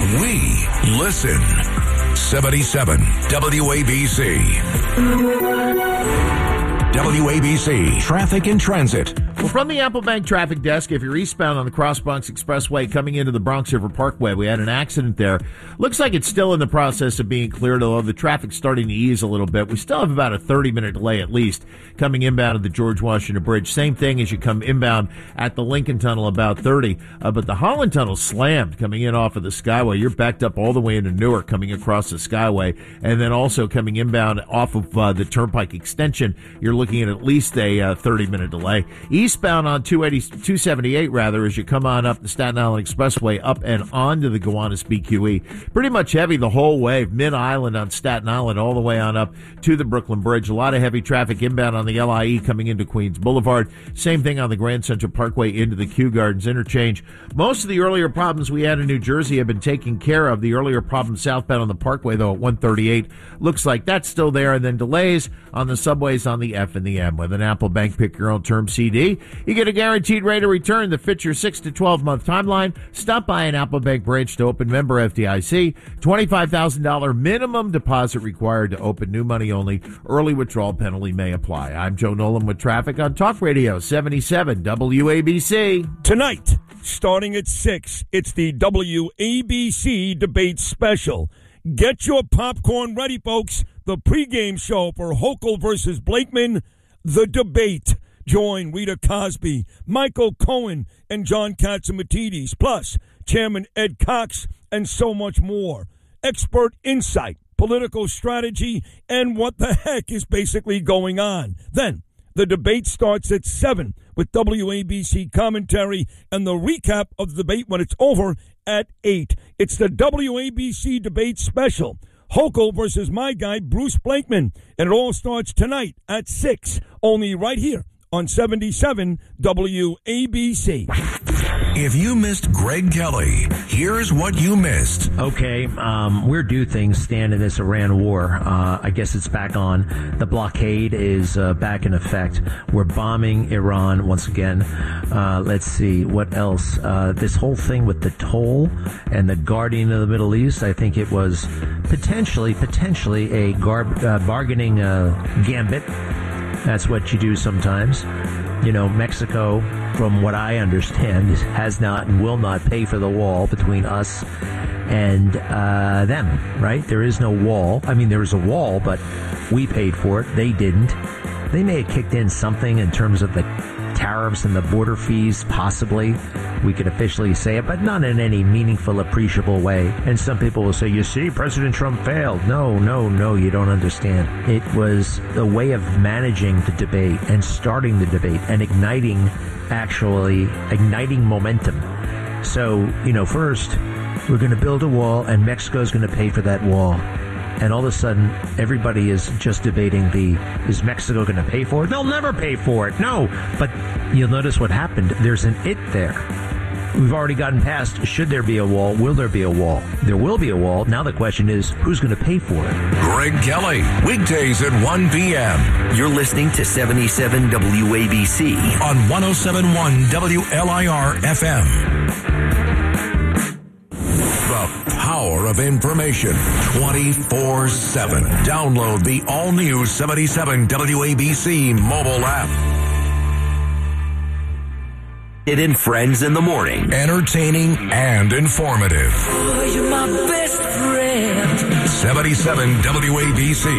We listen. 77 WABC. WABC Traffic and Transit. Well, from the Apple Bank Traffic Desk, if you're eastbound on the Cross Bronx Expressway coming into the Bronx River Parkway, we had an accident there. Looks like it's still in the process of being cleared, although the traffic's starting to ease a little bit. We still have about a 30-minute delay at least coming inbound at the George Washington Bridge. Same thing as you come inbound at the Lincoln Tunnel, about 30. But the Holland Tunnel slammed coming in off of the Skyway. You're backed up all the way into Newark coming across the Skyway. And then also coming inbound off of the Turnpike Extension, you're looking at least a 30-minute delay. Eastbound on 278 as you come on up the Staten Island Expressway up and onto the Gowanus BQE. Pretty much heavy the whole way, Mid-Island on Staten Island all the way on up to the Brooklyn Bridge. A lot of heavy traffic inbound on the LIE coming into Queens Boulevard. Same thing on the Grand Central Parkway into the Kew Gardens interchange. Most of the earlier problems we had in New Jersey have been taken care of. The earlier problem southbound on the Parkway, though, at 138, looks like that's still there. And then delays on the subways on the F and the M. With an Apple Bank Pick Your Own Term CD, you get a guaranteed rate of return that fits your 6 to 12 month timeline. Stop by an Apple Bank branch to open, member FDIC. $25,000 minimum deposit required to open, new money only. Early withdrawal penalty may apply. I'm Joe Nolan with traffic on Talk Radio 77 WABC. Tonight, starting at 6, it's the WABC Debate Special. Get your popcorn ready, folks. The pregame show for Hochul versus Blakeman, The Debate. Join Rita Cosby, Michael Cohen, and John Catsimatidis, plus Chairman Ed Cox, and so much more. Expert insight, political strategy, and what the heck is basically going on. Then, the debate starts at 7 with WABC commentary and the recap of the debate when it's over at 8. It's the WABC Debate Special. Hochul versus my guy, Bruce Blakeman. And it all starts tonight at 6, only right here on 77 WABC. If you missed Greg Kelly, here's what you missed. Okay, we're due things stand in this Iran war. I guess it's back on. The blockade is back in effect. We're bombing Iran once again. Let's see, what else? This whole thing with the toll and the Guardian of the Middle East, I think it was potentially a bargaining gambit. That's what you do sometimes. You know, Mexico, from what I understand, has not and will not pay for the wall between us and them, right? There is no wall. I mean, there is a wall, but we paid for it. They didn't. They may have kicked in something in terms of the tariffs and the border fees, possibly. We could officially say it, but not in any meaningful, appreciable way. And some people will say, you see, President Trump failed. No, you don't understand. It was a way of managing the debate and starting the debate and igniting momentum. So, first, we're going to build a wall, and Mexico's going to pay for that wall. And all of a sudden, everybody is just debating is Mexico going to pay for it? They'll never pay for it. No. But you'll notice what happened. There's an it there. We've already gotten past, should there be a wall? Will there be a wall? There will be a wall. Now the question is, who's going to pay for it? Greg Kelly, weekdays at 1 p.m. You're listening to 77 WABC on 107.1 WLIR FM. The power of information 24/7. Download the all-new 77 WABC mobile app. It in Friends in the Morning. Entertaining and informative. Oh, you're my best friend. 77 WABC.